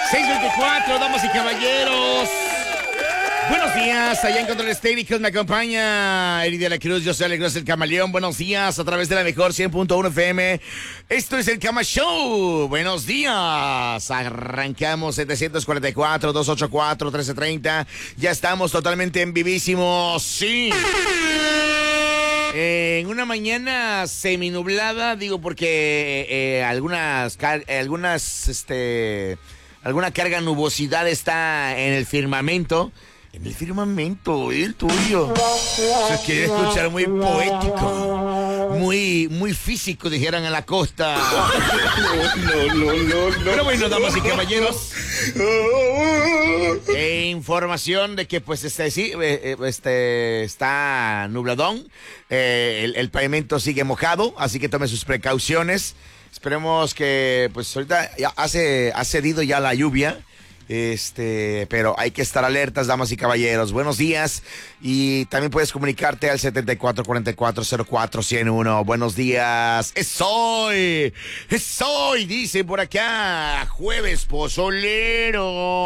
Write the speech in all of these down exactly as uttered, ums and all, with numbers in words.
seis veinticuatro, damas y caballeros. Buenos días, allá en Control Estéricos me acompaña Eri de la Cruz, yo soy Alex el Camaleón. Buenos días a través de la mejor cien punto uno F M. Esto es el Cama Show. Buenos días. Arrancamos setecientos cuarenta y cuatro, doscientos ochenta y cuatro, trece treinta. Ya estamos totalmente en vivísimos. Sí. En una mañana seminublada, digo porque eh, algunas, algunas, este, alguna carga nubosidad está en el firmamento. En el firmamento, el tuyo. Se quiere escuchar muy poético, muy, muy físico, dijeran en la costa. No, no, no, no, no. Pero bueno, damas y caballeros. E información de que pues este sí, este está nubladón. Eh, el, el pavimento sigue mojado, así que tome sus precauciones. Esperemos que pues ahorita ya hace, ha cedido ya la lluvia. Este, pero hay que estar alertas, damas y caballeros. Buenos días. Y también puedes comunicarte al setenta y cuatro cuarenta y cuatro cero cuatro cero uno. Buenos días. Es hoy. Es hoy, dice por acá. Jueves pozolero.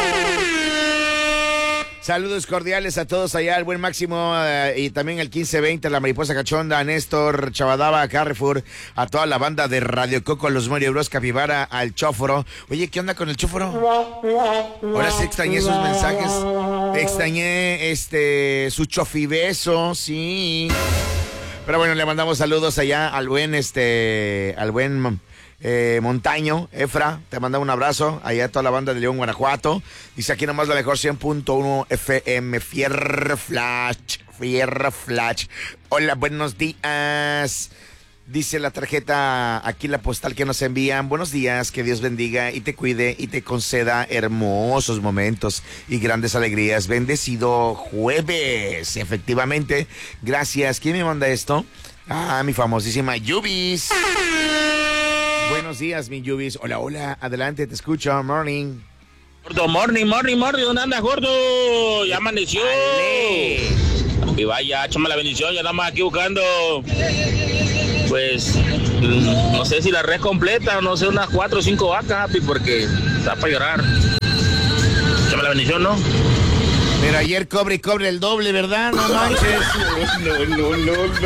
Saludos cordiales a todos allá, el buen Máximo uh, y también el quince veinte, la Mariposa Cachonda, a Néstor, Chavadaba, Carrefour, a toda la banda de Radio Coco, los Mario Bros, Capibara, al Chóforo. Oye, ¿qué onda con el Chóforo? Ahora sí extrañé sus mensajes, extrañé este su chofibeso, sí. Pero bueno, le mandamos saludos allá al buen, este, al buen... Eh, Montaño, Efra, te manda un abrazo, allá a toda la banda de León, Guanajuato. Dice aquí nomás la mejor cien punto uno F M, Fierro Flash, Fierro Flash. Hola, buenos días. Dice la tarjeta, aquí la postal que nos envían. Buenos días, que Dios bendiga y te cuide y te conceda hermosos momentos y grandes alegrías. Bendecido jueves, efectivamente. Gracias. ¿Quién me manda esto? Ah, mi famosísima Yubis. Buenos días, mi Yubis. Hola, hola, adelante, te escucho. Morning. Gordo, morning, morning, morning. ¿Dónde andas, gordo? Ya amaneció. Dale. Y vaya, échame la bendición. Ya estamos aquí buscando, pues, no sé si la red completa, no sé, unas cuatro o cinco vacas, Happy, porque está para llorar. Échame la bendición, ¿no? Pero ayer cobre y cobre el doble, ¿verdad? No manches. No, no, no, no.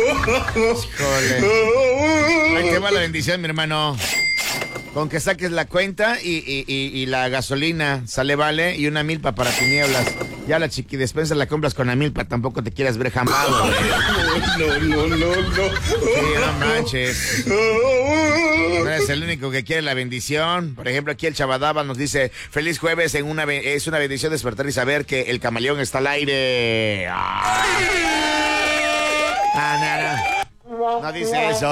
Híjole. Ahí te va la bendición, mi hermano. Con que saques la cuenta y, y, y, y la gasolina sale vale y una milpa para tinieblas. Ya la chiquidespensa la compras con la milpa, tampoco te quieras ver jamado. No, no, no, no. Sí, no manches. No eres el único que quiere la bendición. Por ejemplo, aquí el Chavadaba nos dice, feliz jueves, en una es una bendición despertar y saber que el camaleón está al aire. Ah, ah no, no. No dice eso.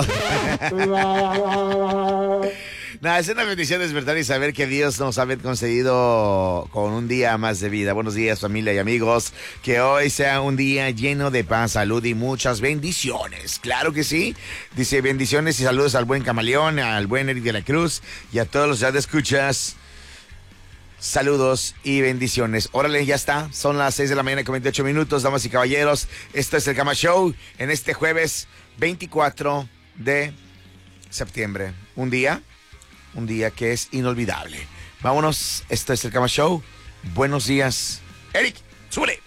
Nada, es una bendición despertar y saber que Dios nos ha concedido con un día más de vida. Buenos días, familia y amigos. Que hoy sea un día lleno de paz, salud y muchas bendiciones. Claro que sí. Dice bendiciones y saludos al buen Camaleón, al buen Eric de la Cruz y a todos los ya de escuchas. Saludos y bendiciones. Órale, ya está. Son las seis de la mañana con veintiocho minutos, damas y caballeros. Esto es el Cama Show en este jueves veinticuatro de septiembre. Un día... Un día que es inolvidable. Vámonos, esto es el Cama Show. Buenos días. Eric, súbele.